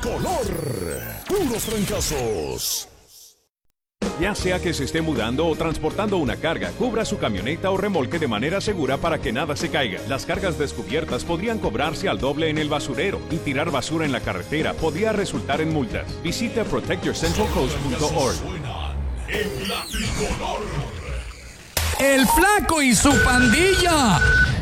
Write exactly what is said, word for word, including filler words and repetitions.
tricolor. Puros trancazos. Ya sea que se esté mudando o transportando una carga, cubra su camioneta o remolque de manera segura para que nada se caiga. Las cargas descubiertas podrían cobrarse al doble en el basurero y tirar basura en la carretera podría resultar en multas. Visita protect your central coast punto org. El Flaco y su pandilla.